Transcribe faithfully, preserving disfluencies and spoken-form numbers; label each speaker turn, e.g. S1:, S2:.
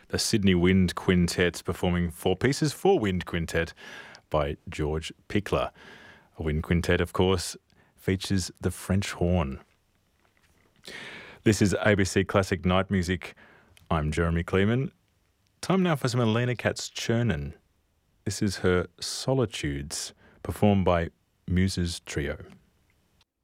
S1: the Sydney Wind Quintet performing four pieces for Wind Quintet by George Pickler. A wind quintet, of course, features the French horn. This is A B C Classic Night Music. I'm Jeremy Kleeman. Time now for some Alina Katz-Chernin. This is her Solitudes, performed by Muses Trio.